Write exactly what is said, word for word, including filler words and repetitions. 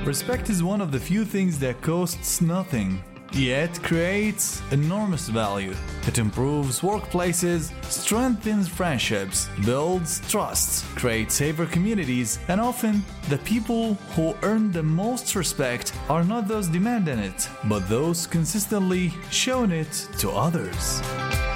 Respect is one of the few things that costs nothing, yet creates enormous value. It improves workplaces, strengthens friendships, builds trust, creates safer communities, and often the people who earn the most respect are not those demanding it, but those consistently showing it to others.